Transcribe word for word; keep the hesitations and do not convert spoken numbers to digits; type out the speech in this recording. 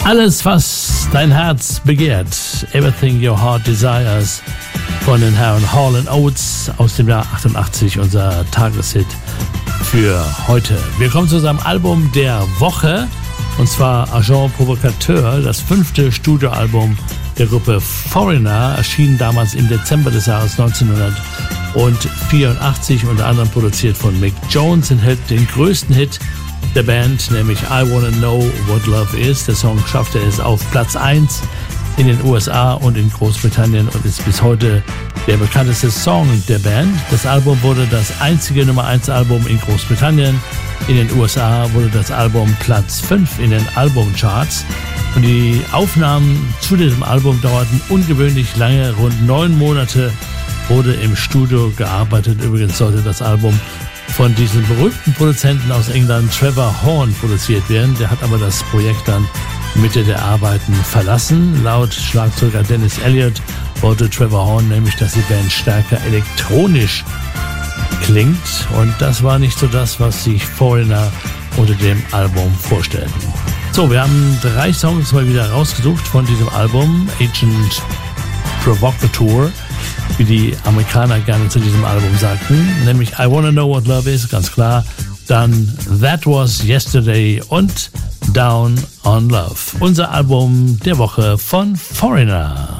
Alles, was dein Herz begehrt, Everything Your Heart Desires, von den Herren Hall and Oates aus dem Jahr achtundachtzig, unser Tageshit für heute. Wir kommen zu unserem Album der Woche, und zwar Agent Provocateur, das fünfte Studioalbum der Gruppe Foreigner, erschien damals im Dezember des Jahres neunzehnhundertvierundachtzig, unter anderem produziert von Mick Jones, enthält den größten Hit der Band, nämlich I Wanna Know What Love Is. Der Song schaffte es auf Platz eins in den U S A und in Großbritannien und ist bis heute der bekannteste Song der Band. Das Album wurde das einzige Nummer eins Album in Großbritannien. In den U S A wurde das Album Platz fünf in den Albumcharts. Und die Aufnahmen zu diesem Album dauerten ungewöhnlich lange, rund neun Monate wurde im Studio gearbeitet. Übrigens sollte das Album von diesem berühmten Produzenten aus England, Trevor Horn, produziert werden. Der hat aber das Projekt dann Mitte der Arbeiten verlassen. Laut Schlagzeuger Dennis Elliott wollte Trevor Horn nämlich, dass die Band stärker elektronisch klingt. Und das war nicht so das, was sich Foreigner unter dem Album vorstellten. So, wir haben drei Songs mal wieder rausgesucht von diesem Album. Agent Provocateur, wie die Amerikaner gerne zu diesem Album sagten, nämlich I Wanna Know What Love Is, ganz klar, dann That Was Yesterday und Down on Love. Unser Album der Woche von Foreigner.